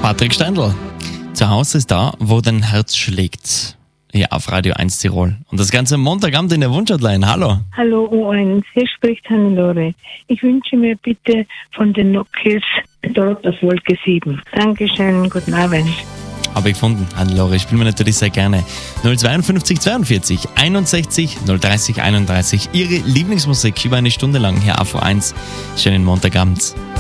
Patrick Steindl. Zu Hause ist da, wo dein Herz schlägt. Ja, auf Radio 1 Tirol. Und das Ganze am Montagabend in der Wunschhotline. Hallo. Hallo U1, hier spricht Hannelore. Ich wünsche mir bitte von den Nockies dort auf Wolke 7. Dankeschön, guten Abend. Habe ich gefunden, Hannelore. Spielen wir natürlich sehr gerne. 052 42 61 030 31. Ihre Lieblingsmusik über eine Stunde lang hier auf U1. Schönen Montagabend.